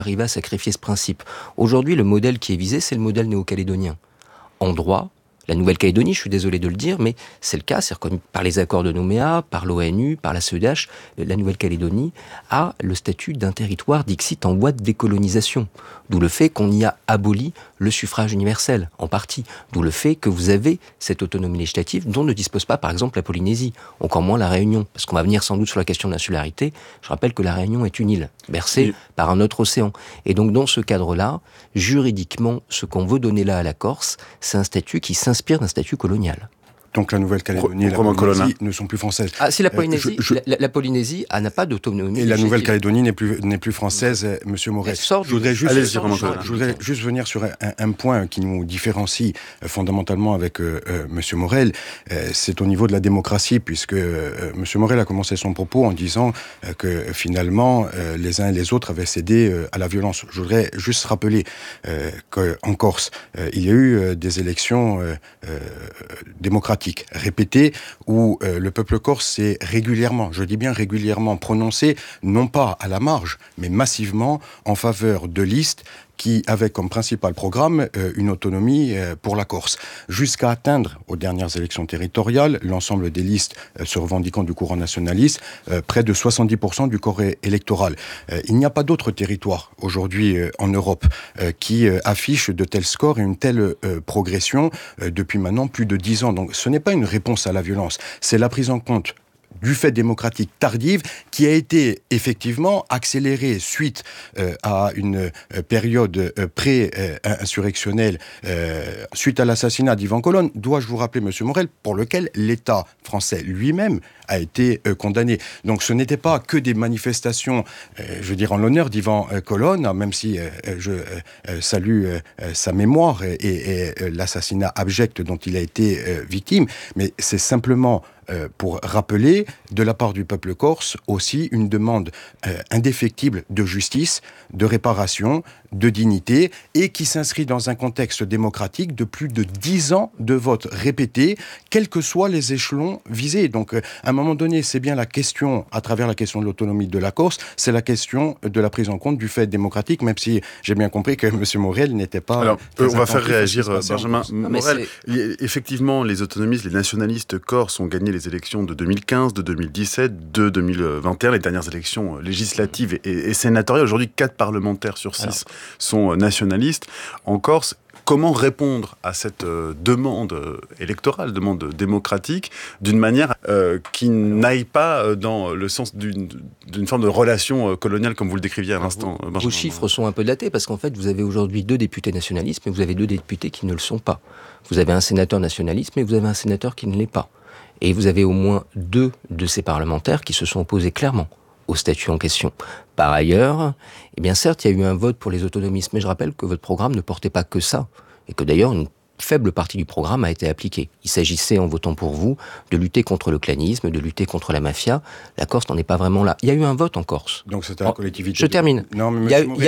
arriver à sacrifier ce principe. Aujourd'hui, le modèle qui est visé, c'est le modèle néo-calédonien. En droit, la Nouvelle-Calédonie, je suis désolé de le dire, mais c'est le cas, c'est reconnu par les accords de Nouméa, par l'ONU, par la CEDH, la Nouvelle-Calédonie a le statut d'un territoire, dixit, en voie de décolonisation. D'où le fait qu'on y a aboli le suffrage universel, en partie. D'où le fait que vous avez cette autonomie législative dont ne dispose pas, par exemple, la Polynésie, encore moins la Réunion. Parce qu'on va venir sans doute sur la question de l'insularité. Je rappelle que la Réunion est une île, bercée par un autre océan. Et donc, dans ce cadre-là, juridiquement, ce qu'on veut donner là à la Corse, c'est un statut qui s'inspire d'un statut colonial. Donc la Nouvelle-Calédonie et la Polynésie ne sont plus françaises. Ah, si la Polynésie, la Polynésie n'a pas d'autonomie. Et la Nouvelle-Calédonie n'est plus française, Monsieur Morel. Je voudrais juste venir sur un point qui nous différencie fondamentalement avec Monsieur Morel. C'est au niveau de la démocratie, puisque Monsieur Morel a commencé son propos en disant que finalement les uns et les autres avaient cédé à la violence. Je voudrais juste rappeler qu'en Corse, il y a eu des élections démocratiques répétées où le peuple corse s'est régulièrement, je dis bien régulièrement, prononcé, non pas à la marge, mais massivement en faveur de listes qui avaient comme principal programme une autonomie pour la Corse, jusqu'à atteindre, aux dernières élections territoriales, l'ensemble des listes se revendiquant du courant nationaliste, près de 70% du corps électoral. Il n'y a pas d'autre territoire aujourd'hui en Europe qui affiche de tels scores et une telle progression depuis maintenant plus de 10 ans. Donc ce n'est pas une réponse à la violence, c'est la prise en compte du fait démocratique tardive qui a été effectivement accélérée suite à une période pré-insurrectionnelle, suite à l'assassinat d'Ivan Colonne, dois-je vous rappeler, Monsieur Morel, pour lequel l'État français lui-même a été condamné. Donc ce n'était pas que des manifestations, je veux dire, en l'honneur d'Ivan Colonne, même si je salue sa mémoire et l'assassinat abject dont il a été victime, mais c'est simplement pour rappeler, de la part du peuple corse, aussi une demande indéfectible de justice, de réparation, de dignité, et qui s'inscrit dans un contexte démocratique de plus de 10 ans de vote répété, quels que soient les échelons visés. Donc, à un moment donné, c'est bien la question, à travers la question de l'autonomie de la Corse, c'est la question de la prise en compte du fait démocratique, même si j'ai bien compris que M. Morel n'était pas... Alors, on va faire réagir Benjamin Morel. Effectivement, les autonomistes, les nationalistes corses ont gagné les élections de 2015, de 2017, de 2021, les dernières élections législatives et sénatoriales. Aujourd'hui, 4 parlementaires sur 6 sont nationalistes. En Corse, comment répondre à cette demande électorale, demande démocratique, d'une manière qui n'aille pas dans le sens d'une forme de relation coloniale, comme vous le décriviez à l'instant, Benjamin? Vos chiffres sont un peu datés, parce qu'en fait, vous avez aujourd'hui 2 députés nationalistes, mais vous avez 2 députés qui ne le sont pas. Vous avez un sénateur nationaliste, mais vous avez un sénateur qui ne l'est pas. Et vous avez au moins 2 de ces parlementaires qui se sont opposés clairement au statut en question. Par ailleurs, eh bien certes, il y a eu un vote pour les autonomistes, mais je rappelle que votre programme ne portait pas que ça, et que d'ailleurs une faible partie du programme a été appliquée. Il s'agissait, en votant pour vous, de lutter contre le clanisme, de lutter contre la mafia. La Corse n'en est pas vraiment là. Il y a eu un vote en Corse. Donc c'était la collectivité... Je termine. Non, mais il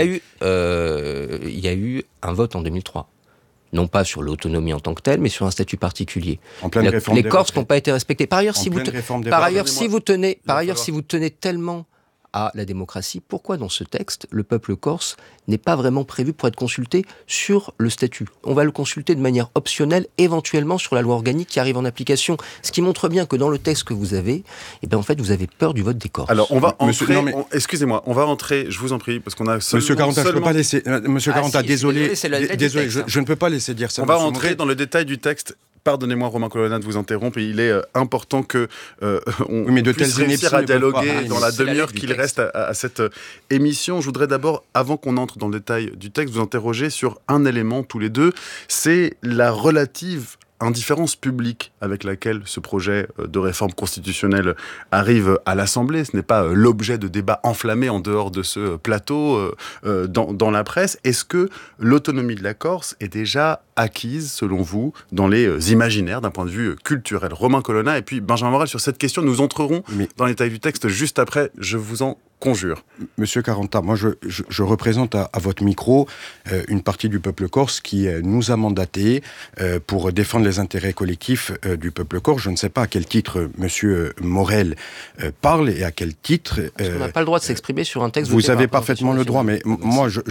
y a eu un vote en 2003. Non pas sur l'autonomie en tant que telle, mais sur un statut particulier. Les Corses n'ont pas été respectés. Par ailleurs, si vous tenez tellement à la démocratie, pourquoi dans ce texte, le peuple corse n'est pas vraiment prévu pour être consulté sur le statut? On va le consulter de manière optionnelle, éventuellement sur la loi organique qui arrive en application. Ce qui montre bien que dans le texte que vous avez, eh bien en fait, vous avez peur du vote des Corses. Alors, on va entrer... Excusez-moi, on va entrer, je vous en prie, parce qu'on a Monsieur Caranta, je ne peux pas laisser... Monsieur Caranta, désolé, je ne peux pas laisser dire ça. On va rentrer dans le détail du texte. Pardonnez-moi, Romain Colonna, de vous interrompre. Il est important que on puisse réussir à dialoguer dans la demi-heure qu'il reste à cette émission. Je voudrais d'abord, avant qu'on entre dans le détail du texte, vous interroger sur un élément tous les deux. C'est la relative indifférence publique avec laquelle ce projet de réforme constitutionnelle arrive à l'Assemblée. Ce n'est pas l'objet de débats enflammés en dehors de ce plateau dans la presse. Est-ce que l'autonomie de la Corse est déjà acquise, selon vous, dans les imaginaires d'un point de vue culturel? Romain Colonna et puis Benjamin Morel, sur cette question, nous entrerons dans les détails du texte juste après. Je vous en conjure. Monsieur Caranta, moi je représente à votre micro une partie du peuple corse qui nous a mandatés pour défendre les intérêts collectifs du peuple corse. Je ne sais pas à quel titre Monsieur Morel parle et à quel titre... on n'a pas le droit de s'exprimer sur un texte... Vous avez parfaitement le droit, mais moi